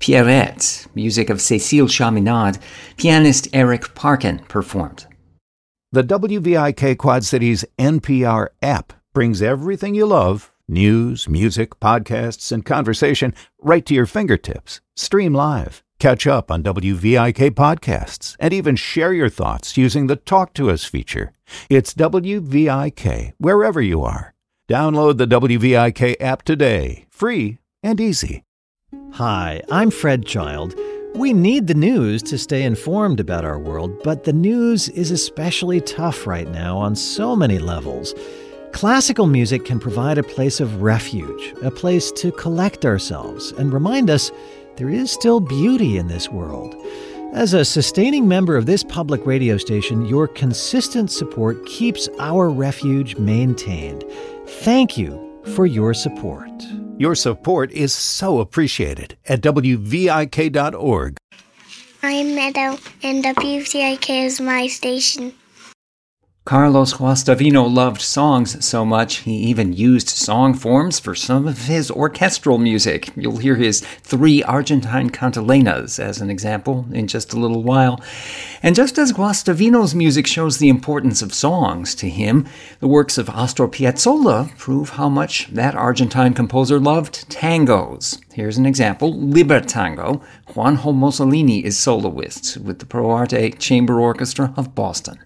Pierrette, music of Cécile Chaminade, pianist Eric Parkin performed. The WVIK Quad Cities NPR app brings everything you love, news, music, podcasts, and conversation, right to your fingertips. Stream live, catch up on WVIK podcasts, and even share your thoughts using the Talk to Us feature. It's WVIK wherever you are. Download the WVIK app today, free and easy. Hi, I'm Fred Child. We need the news to stay informed about our world, but the news is especially tough right now on so many levels. Classical music can provide a place of refuge, a place to collect ourselves and remind us there is still beauty in this world. As a sustaining member of this public radio station, your consistent support keeps our refuge maintained. Thank you for your support. Your support is so appreciated at WVIK.org. I'm Meadow, and WVIK is my station. Carlos Guastavino loved songs so much, he even used song forms for some of his orchestral music. You'll hear his 3 Argentine cantilenas as an example in just a little while. And just as Guastavino's music shows the importance of songs to him, the works of Astor Piazzolla prove how much that Argentine composer loved tangos. Here's an example, Libertango. Juanjo Mussolini is soloist with the Pro Arte Chamber Orchestra of Boston.